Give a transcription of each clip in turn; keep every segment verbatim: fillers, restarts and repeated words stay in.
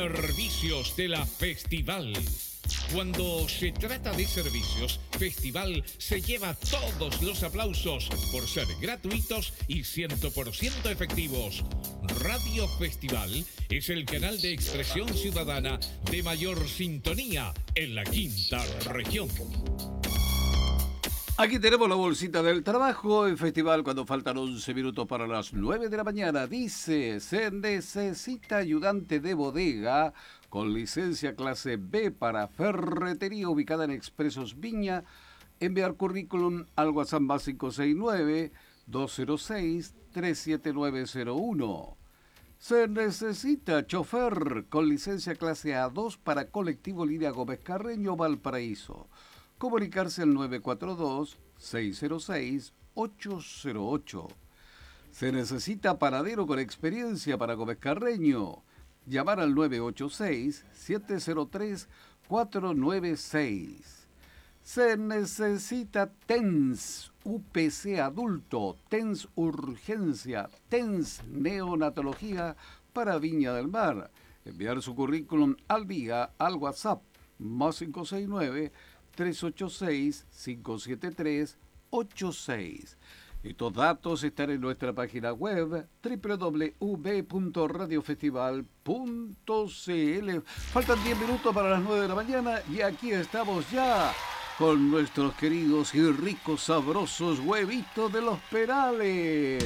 Servicios de la Festival. Cuando se trata de servicios, Festival se lleva todos los aplausos por ser gratuitos y cien por ciento efectivos. Radio Festival es el canal de expresión ciudadana de mayor sintonía en la quinta región. Aquí tenemos la bolsita del trabajo en Festival cuando faltan once minutos para las nueve de la mañana. Dice, se necesita ayudante de bodega con licencia clase B para ferretería ubicada en Expresos Viña. Enviar currículum al WhatsApp más cinco seis nueve, dos cero seis, tres siete nueve cero uno. Se necesita chofer con licencia clase A dos para colectivo Línea Gómez Carreño Valparaíso. Comunicarse al nueve cuatro dos, seis cero seis, ocho cero ocho. Se necesita panadero con experiencia para Gómez Carreño. Llamar al nueve ocho seis, siete cero tres, cuatro nueve seis. Se necesita T E N S, U P C adulto, T E N S urgencia, T E N S neonatología para Viña del Mar. Enviar su currículum al día al WhatsApp más cinco seis nueve, tres ocho seis, cinco siete tres, ocho seis. Estos datos están en nuestra página web doble u doble u doble u punto radio festival punto c l. Faltan diez minutos para las nueve de la mañana y aquí estamos ya con nuestros queridos y ricos, sabrosos huevitos de los Perales.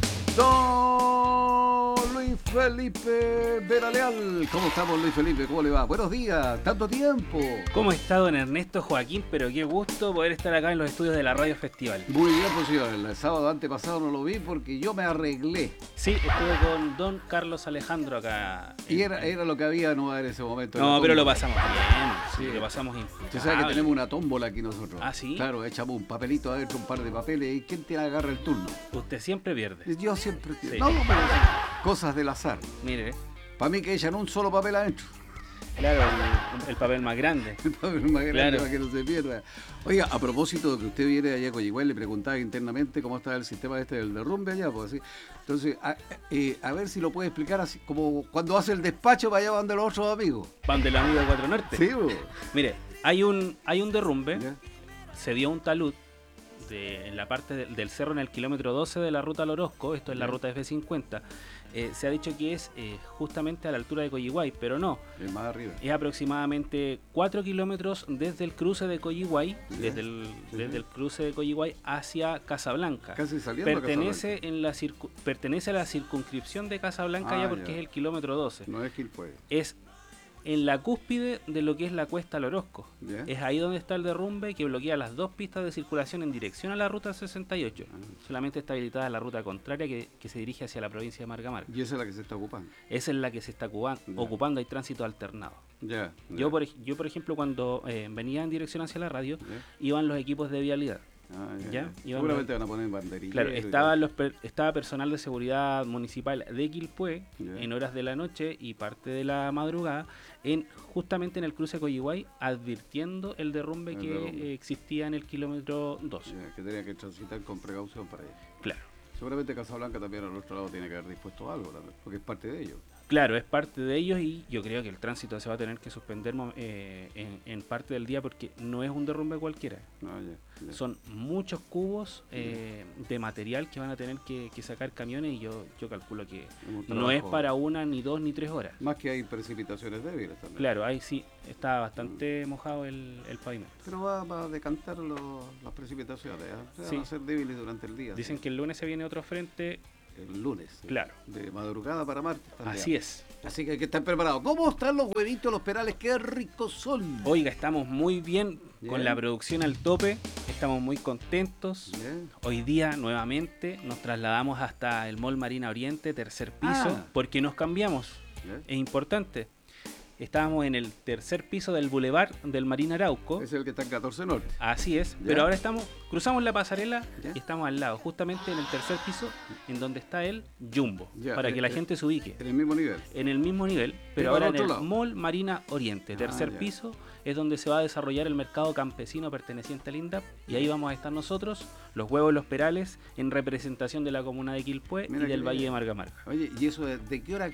Don Luis Felipe Vera Leal. ¿Cómo estamos, Luis Felipe? ¿Cómo le va? Buenos días, tanto tiempo. ¿Cómo está don Ernesto Joaquín? Pero qué gusto poder estar acá en los estudios de la Radio Festival. Muy bien, pues señor. El sábado antepasado no lo vi porque yo me arreglé. Sí, estuve con don Carlos Alejandro acá. Y era, era lo que había no en ese momento. No, pero lo pasamos bien. Sí, Sí. lo pasamos impecable. Usted sabe que tenemos una tómbola aquí nosotros. ¿Ah, sí? Claro, echamos un papelito adentro, un par de papeles y ¿quién te agarra el turno? Usted siempre pierde. Yo siempre... Sí. No, pero cosas del azar. Mire, Para mí que echan un solo papel adentro. claro, el, el papel más grande. El papel más grande Claro. para que no se pierda. Oiga, a propósito de que usted viene allá a Coyhaique, le preguntaba internamente cómo está el sistema este del derrumbe allá, pues así. Entonces, a, eh, a ver si lo puede explicar así, como cuando hace el despacho para allá donde los otros amigos. Pan del amigo de Cuatro Norte. Sí, pues. Mire, hay un, hay un derrumbe, Ya. se dio un talud de, en la parte del, del cerro en el kilómetro doce de la ruta al Orozco, esto es la Ya. ruta F cincuenta. Eh, se ha dicho que es eh, justamente a la altura de Coyhaique, pero no. Es más arriba. Es aproximadamente cuatro kilómetros desde el cruce de Coyhaique, Ya. desde el, Sí. desde el cruce de Coyhaique hacia Casablanca. Casi saliendo a Pertenece, Casablanca. en la circu- pertenece a la circunscripción de Casablanca Ah, ya porque ya. es el kilómetro doce. No es Quilpué. Es en la cúspide de lo que es la cuesta al Orozco. Ya. Es ahí donde está el derrumbe que bloquea las dos pistas de circulación en dirección a la ruta sesenta y ocho. Ah. Solamente está habilitada la ruta contraria que, que se dirige hacia la provincia de Marga Marga. Y esa es la que se está ocupando. Esa es la que se está cuban- Ya. ocupando, hay tránsito alternado. Ya. Yo por, ej- yo, por ejemplo, cuando eh, venía en dirección hacia la radio, Ya. iban los equipos de vialidad. Ah, ya, Ya, ya. iban Seguramente van a poner banderilleros. Claro, y estaba, los per- estaba personal de seguridad municipal de Quilpué Ya. en horas de la noche y parte de la madrugada, en justamente en el cruce Coyhaique, advirtiendo el derrumbe El que derrumbe. eh, existía en el kilómetro dos. Ya, que tenía que transitar con precaución para allá. Claro. Seguramente Casablanca también al otro lado tiene que haber dispuesto algo también, porque es parte de ello. Claro, es parte de ellos y yo creo que el tránsito se va a tener que suspender mo- eh, en, en parte del día porque no es un derrumbe cualquiera. No, ya, ya. Son muchos cubos eh, de material que van a tener que, que sacar camiones y yo, yo calculo que Un no es trabajo- para una, ni dos, ni tres horas. Más que hay precipitaciones débiles también. Claro, ahí sí está bastante mojado el, el pavimento. Pero va, va a decantar los- las precipitaciones, ¿eh? O sea, Sí. van a ser débiles durante el día. Dicen que el lunes se viene otro frente, El lunes. ¿sí? Claro. De madrugada para martes. también. así es. Así que hay que estar preparados. ¿Cómo están los huevitos, los Perales? ¡Qué ricos son! Oiga, estamos muy bien con Bien. la producción al tope, estamos muy contentos. Bien. Hoy día nuevamente nos trasladamos hasta el Mall Marina Oriente, tercer piso, Ah. porque nos cambiamos. Bien. Es importante. Estábamos en el tercer piso del Boulevard del Marina Arauco. Es el que está en catorce Norte. Así es, Ya. pero ahora estamos, cruzamos la pasarela Ya. y estamos al lado, justamente en el tercer piso, en donde está el Jumbo, Ya, para eh, que la eh, gente se ubique. En el mismo nivel. En el mismo nivel, Pero pero ahora al en otro el lado. Mall Marina Oriente, tercer Ah, ya. piso, es donde se va a desarrollar el mercado campesino perteneciente al INDAP, y ahí vamos a estar nosotros, los huevos Los Perales, en representación de la comuna de Quilpué Mira y del qué Valle bien. de Marga Marga. Oye, ¿y eso de, de qué hora a qué hora?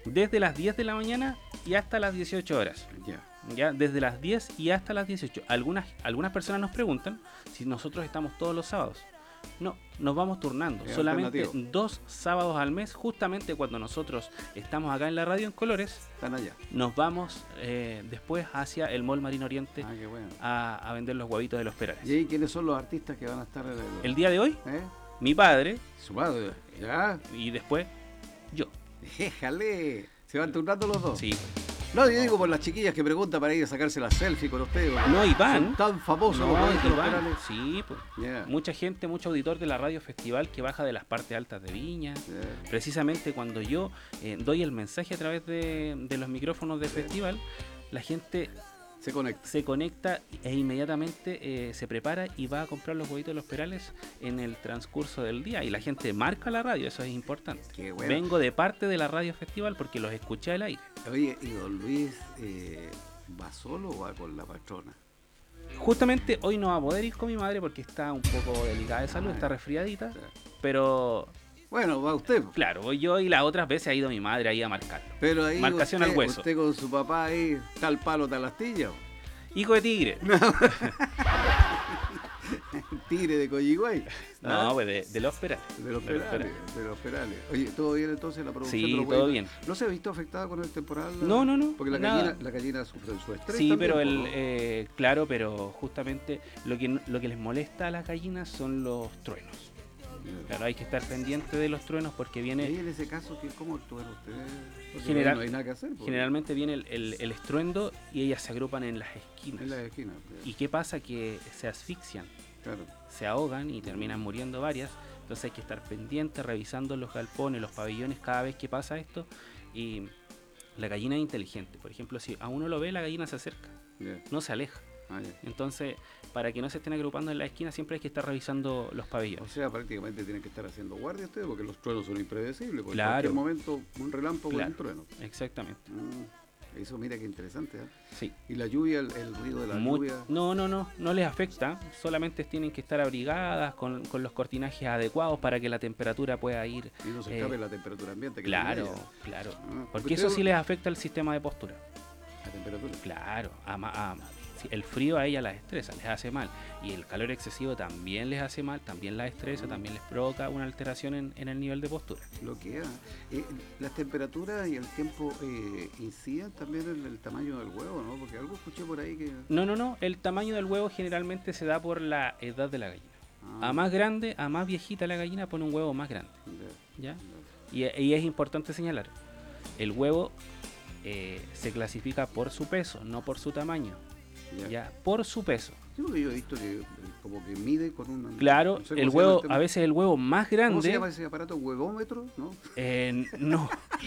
desde las diez de la mañana y hasta las dieciocho horas. Ya. Ya, desde las diez y hasta las dieciocho. Algunas, algunas personas nos preguntan si nosotros estamos todos los sábados. No, nos vamos turnando. Es Solamente alternativo. dos sábados al mes, justamente cuando nosotros estamos acá en la radio en Colores, Están allá. nos vamos eh, después hacia el Mall Marino Oriente Ah, qué bueno. a, a vender los huevitos de los Perales. ¿Y ahí quiénes son los artistas que van a estar en el... El día de hoy, ¿Eh? mi padre Su padre. ¿Ya? y después yo. Déjale. Se van turnando los dos. Sí. No, yo digo por las chiquillas que preguntan para ir a sacarse la selfie con ustedes. No, y van. Son tan famosos No, los y huevitos, los van. Perales. Sí, pues. Ya. Mucha gente, mucho auditor de la radio festival que baja de las partes altas de Viña. Ya. Precisamente cuando yo eh, doy el mensaje a través de, de los micrófonos de festival, la gente Se conecta. se conecta e inmediatamente eh, se prepara y va a comprar los huevitos de los Perales en el transcurso del día. Y la gente marca la radio, eso es importante. Qué bueno. Vengo de parte de la radio festival porque los escuché al aire. Oye, ¿y don Luis eh, va solo o va con la patrona? Justamente hoy no va a poder ir con mi madre porque está un poco delicada de salud, Ah, está resfriadita. ya. Pero Bueno, va usted. claro, voy yo y las otras veces ha ido mi madre ahí a marcarlo. Pero ahí Marcación usted, al hueso. usted con su papá ahí, tal palo, tal astilla. Hijo de tigre. Tigre de Coyhigüey. ¿Ah? No, pues de, de los Perales. De los De los Perales, de los Perales. Oye, ¿todo bien entonces la producción Sí, de los todo huevitos? bien. ¿No se ha visto afectada con el temporal? No, no, no, Porque la nada. gallina, la gallina sufre su estrés Sí, también, pero el, ¿no? eh, claro, pero justamente lo que, lo que les molesta a las gallinas son los truenos. Claro, hay que estar pendiente de los truenos porque Y viene, en ese caso, ¿qué- ¿cómo actúan ustedes? Porque General- no hay nada que hacer. porque generalmente viene el, el- el estruendo y ellas se agrupan en las esquinas. En la esquina. ¿Y qué pasa? Que se asfixian, Claro. se ahogan y terminan muriendo varias. Entonces hay que estar pendiente, revisando los galpones, los pabellones cada vez que pasa esto. Y la gallina es inteligente. Por ejemplo, si a uno lo ve, la gallina se acerca, Ya. no se aleja. Ah, ya. Entonces, para que no se estén agrupando en la esquina, siempre hay que estar revisando los O pabellones. sea, prácticamente tienen que estar haciendo guardia ustedes porque los truenos son impredecibles. Porque Claro. en cualquier momento un relámpago y Claro. un trueno. Exactamente. Mm, eso mira qué interesante. ¿eh? Sí. Y la lluvia, el, el ruido de la Mu- lluvia. No, no, no, no les afecta. Solamente tienen que estar abrigadas con, con los cortinajes adecuados para que la temperatura pueda ir. Y no se eh, escape la temperatura ambiente. Que Claro, tiene ella. claro. Ah, Porque usted- eso sí les afecta al sistema de postura. La temperatura. Claro, a ma- a- sí, el frío a ella las estresa, les hace mal. Y el calor excesivo también les hace mal, también las estresa, también les provoca una alteración en, en el nivel de postura. Lo que es. Eh, las temperaturas y el tiempo eh, inciden también en el tamaño del huevo, ¿no? Porque algo escuché por ahí que. No, no, no, el tamaño del huevo generalmente se da por la edad de la gallina. Ah, A más grande, a más viejita la gallina pone un huevo más grande, ya, ¿ya? ya. Y, y es importante señalar, el huevo eh, se clasifica por su peso, no por su tamaño, Ya. ¿ya? Por su peso. Sí, porque yo he visto que eh, como que mide con un... Claro, no sé cómo el se llama huevo, el tema. a veces el huevo más ¿Cómo se grande, llama ese aparato? ¿Huevómetro? ¿No? eh, no.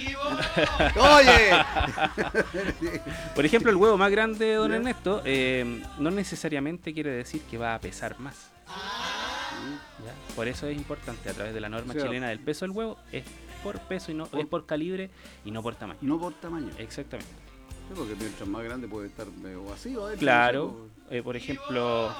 ¡Oye! Por ejemplo, el huevo más grande de don Ya. Ernesto eh, no necesariamente quiere decir que va a pesar más. ¿Ya? Por eso es importante, a través de la norma O sea, chilena del peso del huevo, es por peso y no por- es por calibre y no por tamaño. No por tamaño. Exactamente. Sí, porque mientras más grande puede estar medio vacío. adentro, Claro, no sé, eh, por ejemplo,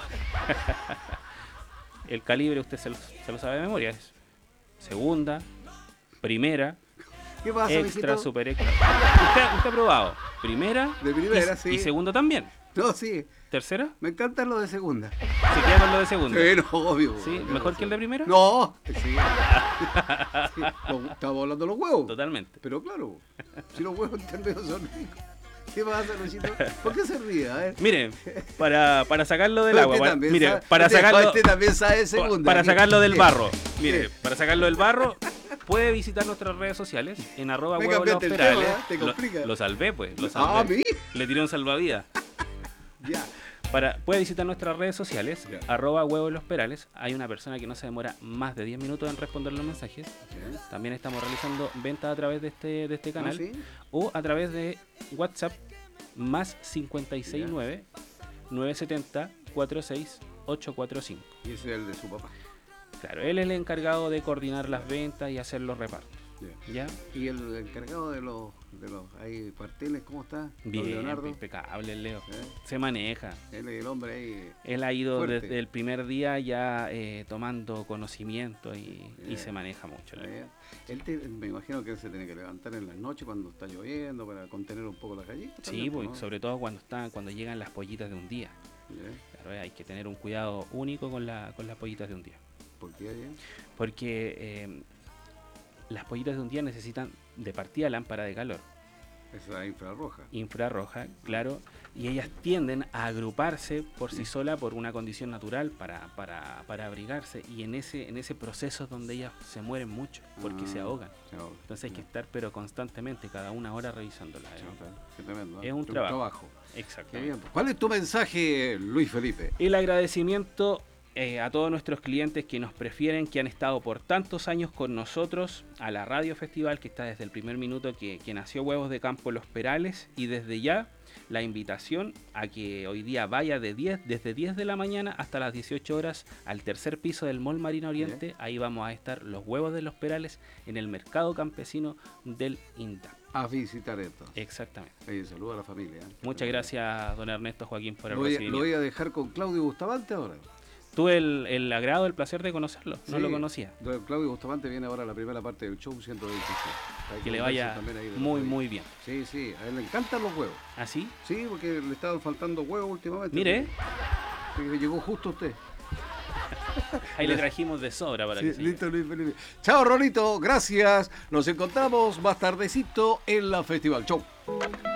el calibre usted se lo, se lo sabe de memoria, es segunda, primera, pues. ¿Qué pasa, extra, mijito? super extra. Usted, usted ha probado primera, De primera, y, sí. y segunda también. No, sí. Tercera, Me encantan los de segunda. se queda con lo de segunda. Sí, no, obvio. Sí, Claro, mejor sí. que el de primera. No, sí. Sí, lo- Estamos hablando de los huevos. Totalmente. Pero claro, si los huevos intermedios son ricos. ¿Qué pasa, Luisito? ¿Por qué se ríe? A ver. Mire, para, para sacarlo del Usted agua, para, también mire, sabe- para usted- sacarlo, usted también sabe de segunda. para ¿Qué- sacarlo del qué? barro, mire, ¿Qué? para sacarlo del barro, puede visitar nuestras redes sociales en arroba Me huevos los cambiaste el perales. tema, ¿eh? Te Lo, complica. lo salvé, pues, lo Ah, ¿a salvé. mí? Le tiré un salvavidas. Ya. Para, puede visitar nuestras redes sociales, Ya. arroba huevos los perales. Hay una persona que no se demora más de diez minutos en responder los mensajes. Ya. También estamos realizando ventas a través de este, de este canal ¿Ah, sí? o a través de WhatsApp más cinco seis nueve, nueve siete cero, cuatro seis ocho cuatro cinco. Y ese es el de su papá. Claro, él es el encargado de coordinar las ventas y hacer los repartos. Yeah. ¿Ya? ¿Y el encargado de los, de los ahí cuarteles, cómo está? Don Bien, Leonardo. impecable el Leo. ¿Eh? Se maneja. Él es el hombre ahí. Él ha ido fuerte. desde el primer día ya eh, tomando conocimiento y, y Yeah. se maneja mucho. Leo. Eh, Él te- me imagino que él se tiene que levantar en las noches cuando está lloviendo para contener un poco las gallinas. Sí, también, pues, ¿no? sobre todo cuando están, cuando llegan las pollitas de un día. Yeah. Claro, hay que tener un cuidado único con, la, con las pollitas de un día. ¿Por qué allá? Porque eh, las pollitas de un día necesitan de partida lámpara de calor, Esa infrarroja. infrarroja, claro, y ellas tienden a agruparse por sí solas por una condición natural para, para, para abrigarse, y en ese, en ese proceso es donde ellas se mueren mucho, porque Ah, se ahogan. se ahoga. Entonces hay que Ya. estar pero constantemente, cada una hora revisándola. ¿eh? Qué tremendo. ¿eh? Es un trabajo. Qué Exactamente. bien. ¿Cuál es tu mensaje, Luis Felipe? El agradecimiento eh, a todos nuestros clientes que nos prefieren, que han estado por tantos años con nosotros, a la Radio Festival, que está desde el primer minuto que, que nació Huevos de Campo Los Perales, y desde ya la invitación a que hoy día vaya de diez, desde diez de la mañana hasta las dieciocho horas al tercer piso del Mall Marina Oriente. Bien. Ahí vamos a estar los Huevos de Los Perales en el mercado campesino del INTA. A visitar esto. Exactamente. Oye, saluda a la familia. ¿eh? Muchas gracias, don Ernesto Joaquín, por el Lo voy, a, lo recibimiento. voy a dejar con Claudio Bustamante ahora. Tuve el, el agrado, el placer de conocerlo, no Sí, lo conocía. don Claudio Bustamante viene ahora a la primera parte del show ciento veintiséis. Hay Que le conversar vaya también ahí de los muy, huevos. muy bien. Sí, sí, a él le encantan los huevos. ¿Así? Sí, porque le estaban faltando huevos últimamente. Mire, Sí, que llegó justo usted. ahí le trajimos de sobra para Sí, que siga. listo, Luis Felipe. Chao, Rolito, gracias. Nos encontramos más tardecito en la Festival. Chau.